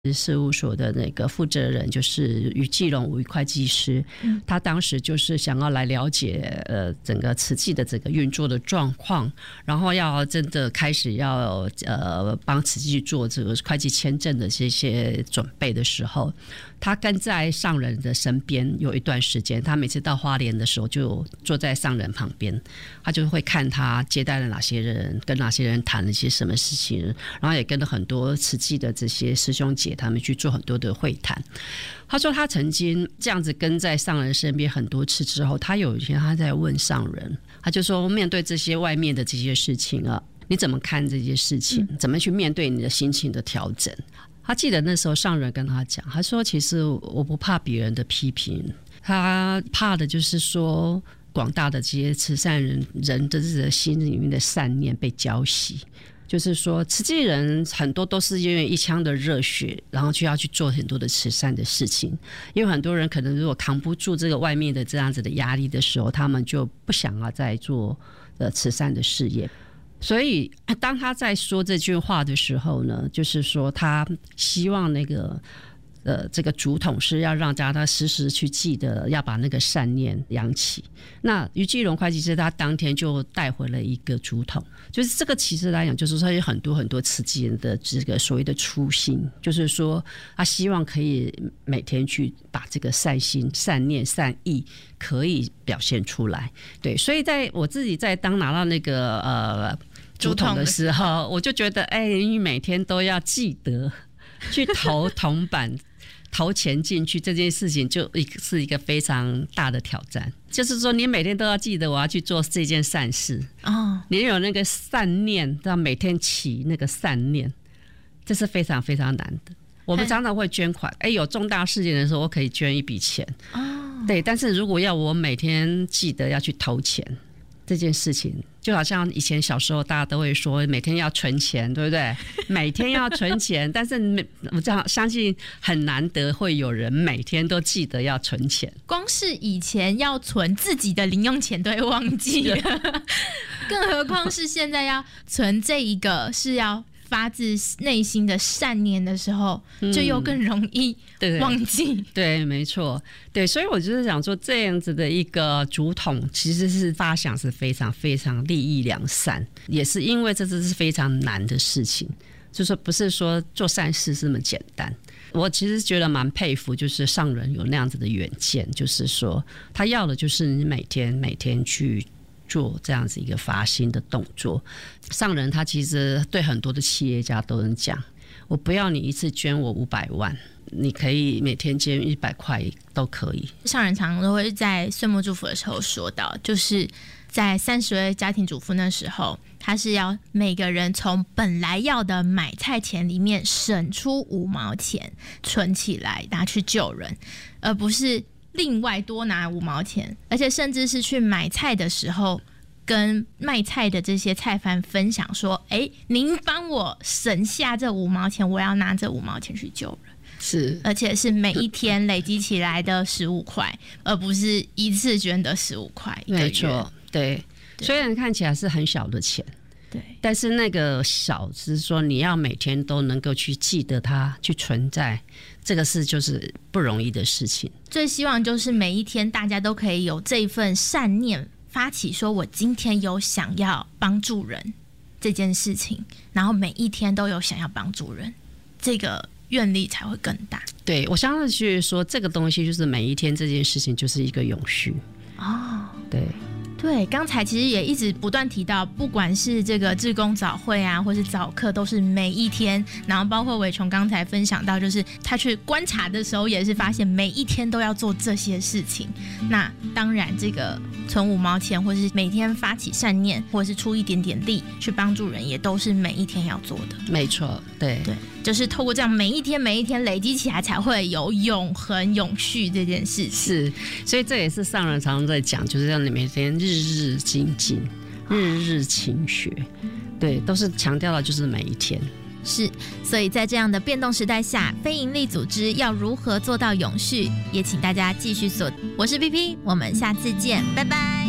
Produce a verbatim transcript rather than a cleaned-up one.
事务所的那个负责人就是于继龙吴会计师、嗯、他当时就是想要来了解呃整个慈济的这个运作的状况，然后要真的开始要呃帮慈济做这个会计签证的这些准备的时候，他跟在上人的身边有一段时间，他每次到花莲的时候就坐在上人旁边，他就会看他接待了哪些人，跟哪些人谈了一些什么事情，然后也跟了很多慈济的这些师兄姐他们去做很多的会谈。他说他曾经这样子跟在上人身边很多次之后，他有一天他在问上人，他就说面对这些外面的这些事情啊，你怎么看这些事情，怎么去面对你的心情的调整。他记得那时候上人跟他讲，他说其实我不怕别人的批评，他怕的就是说广大的这些慈善人人的这个心里面的善念被浇熄，就是说慈济人很多都是因为一腔的热血，然后就要去做很多的慈善的事情，因为很多人可能如果扛不住这个外面的这样子的压力的时候，他们就不想要再做呃慈善的事业。所以当他在说这句话的时候呢，就是说他希望那个呃，这个主统是要让大家时时去记得要把那个善念扬起。那于继龙会计师他当天就带回了一个主统，就是这个其实来讲就是说有很多很多慈济人的这个所谓的初心，就是说他希望可以每天去把这个善心善念善意可以表现出来。对，所以在我自己在当拿到那个呃主统的时候，我就觉得哎，你每天都要记得去投铜板投钱进去，这件事情就是一个非常大的挑战。就是说你每天都要记得我要去做这件善事、哦、你有那个善念，要每天起那个善念，这是非常非常难的。我们常常会捐款，哎，有重大事件的时候我可以捐一笔钱、哦、对，但是如果要我每天记得要去投钱这件事情，就好像以前小时候大家都会说每天要存钱，对不对？每天要存钱，但是我相信很难得会有人每天都记得要存钱。 光是以前要存自己的零用钱都会忘记了，更何况是现在要存这一个是要发自内心的善念的时候，就又更容易忘记、嗯、 对, 对没错，对，所以我就是想说这样子的一个主统其实是发想是非常非常利益良善，也是因为这是非常难的事情，就是说不是说做善事是那么简单。我其实觉得蛮佩服就是上人有那样子的远见，就是说他要的就是你每天每天去做这样子一个发心的动作。上人他其实对很多的企业家都能讲，我不要你一次捐我五百万，你可以每天捐一百块都可以。 上人常常都会在岁末祝福的时候说到，就是在三十位家庭主妇那时候，他是要每个人从本来要的买菜钱里面省出五毛钱存起来拿去救人，而不是另外多拿五毛钱，而且甚至是去买菜的时候跟卖菜的这些菜贩分享说，哎，您帮我省下这五毛钱，我要拿这五毛钱去救人。 是， 而且是每一天累积起来的十五块，而不是一次捐的十五块。 没错，对，虽然看起来是很小的钱，对，但是那个小是说你要每天都能够去记得它，去存在，这个是就是不容易的事情。 最希望就是每一天大家都可以有这一份善念，发起说我今天有想要帮助人这件事情，然后每一天都有想要帮助人，这个愿力才会更大。 对，我相信就是说这个东西就是每一天这件事情就是一个永续哦。对对，刚才其实也一直不断提到，不管是这个志工早会啊，或是早课，都是每一天。然后包括伟琼刚才分享到，就是他去观察的时候，也是发现每一天都要做这些事情。那当然，这个存五毛钱，或是每天发起善念，或是出一点点力去帮助人，也都是每一天要做的。 没错，对对，就是透过这样每一天每一天累积起来，才会有永恒永续这件事情。 是，所以这也是上人常常在讲，就是让你每天日日精进，日日勤学，对，都是强调的就是每一天。 是，所以在这样的变动时代下，非营利组织要如何做到永续，也请大家继续锁。我是 P P， 我们下次见，拜拜。